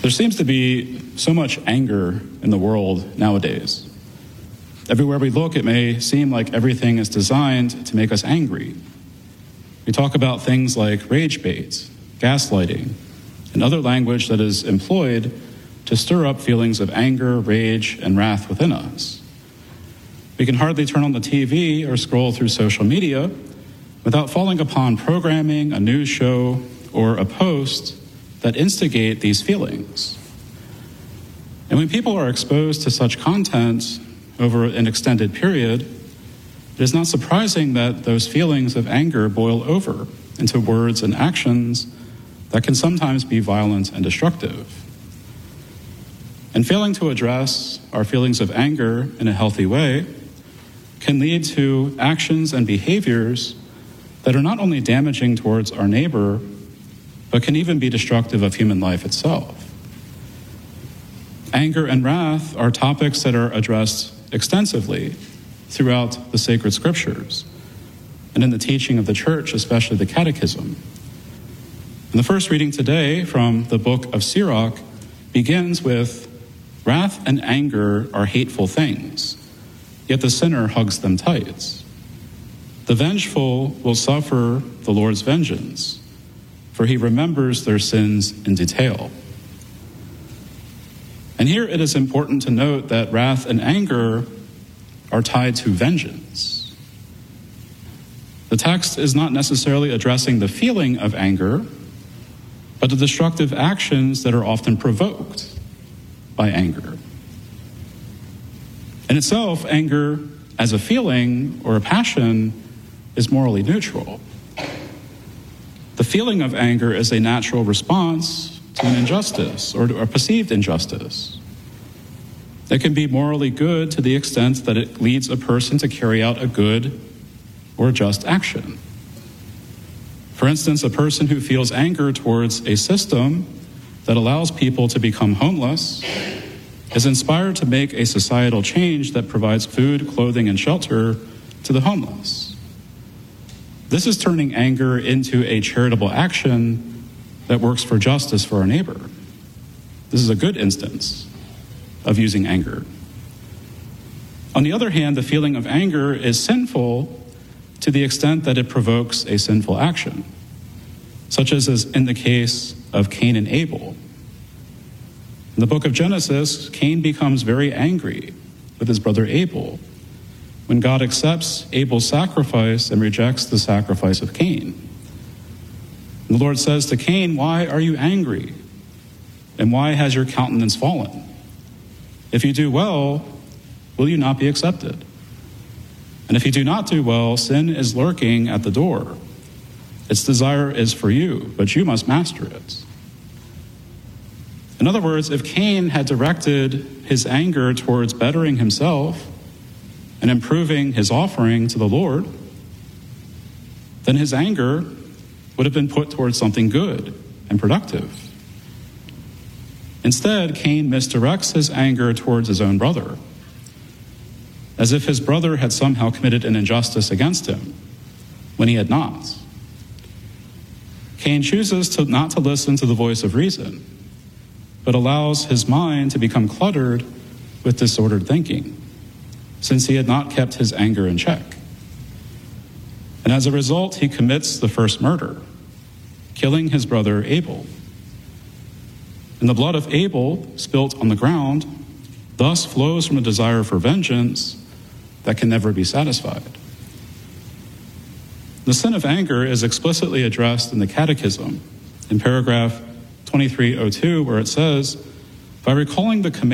There seems to be so much anger in the world nowadays. Everywhere we look, it may seem like everything is designed to make us angry. We talk about things like rage bait, gaslighting, and other language that is employed to stir up feelings of anger, rage, and wrath within us. We can hardly turn on the TV or scroll through social media without falling upon programming, a news show, or a post that instigate these feelings. And when people are exposed to such content over an extended period, it is not surprising that those feelings of anger boil over into words and actions that can sometimes be violent and destructive. And failing to address our feelings of anger in a healthy way can lead to actions and behaviors that are not only damaging towards our neighbor, but can even be destructive of human life itself. Anger and wrath are topics that are addressed extensively throughout the sacred scriptures and in the teaching of the church, especially the Catechism. And the first reading today from the book of Sirach begins with, "Wrath and anger are hateful things, yet the sinner hugs them tight. The vengeful will suffer the Lord's vengeance, for he remembers their sins in detail." And here it is important to note that wrath and anger are tied to vengeance. The text is not necessarily addressing the feeling of anger, but the destructive actions that are often provoked by anger. In itself, anger as a feeling or a passion is morally neutral. The feeling of anger is a natural response to an injustice or to a perceived injustice. It can be morally good to the extent that it leads a person to carry out a good or just action. For instance, a person who feels anger towards a system that allows people to become homeless is inspired to make a societal change that provides food, clothing, and shelter to the homeless. This is turning anger into a charitable action that works for justice for our neighbor. This is a good instance of using anger. On the other hand, the feeling of anger is sinful to the extent that it provokes a sinful action, such as is in the case of Cain and Abel. In the book of Genesis, Cain becomes very angry with his brother Abel when God accepts Abel's sacrifice and rejects the sacrifice of Cain. And the Lord says to Cain, "Why are you angry? And why has your countenance fallen? If you do well, will you not be accepted? And if you do not do well, sin is lurking at the door. Its desire is for you, but you must master it." In other words, if Cain had directed his anger towards bettering himself and improving his offering to the Lord, then his anger would have been put towards something good and productive. Instead, Cain misdirects his anger towards his own brother, as if his brother had somehow committed an injustice against him, when he had not. Cain chooses not to listen to the voice of reason, but allows his mind to become cluttered with disordered thinking, since he had not kept his anger in check. And as a result, he commits the first murder, killing his brother Abel. And the blood of Abel, spilt on the ground, thus flows from a desire for vengeance that can never be satisfied. The sin of anger is explicitly addressed in the Catechism in paragraph 2302, where it says, "By recalling the command